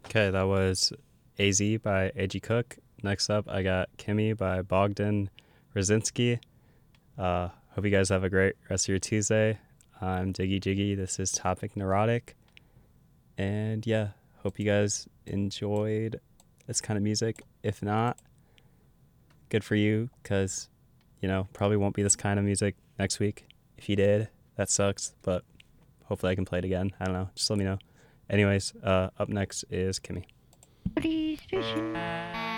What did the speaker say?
Okay, that was AZ by AG Cook. Next up, I got Kimmy by Bogdan Rosinski. Hope you guys have a great rest of your Tuesday. I'm Jiggy Jiggy. This is Topic Neurotic. And yeah, hope you guys enjoyed this kind of music. If not, good for you, because, probably won't be this kind of music next week. If you did, that sucks, but hopefully I can play it again. I don't know. Just let me know. Anyways, up next is Kimmy. PlayStation.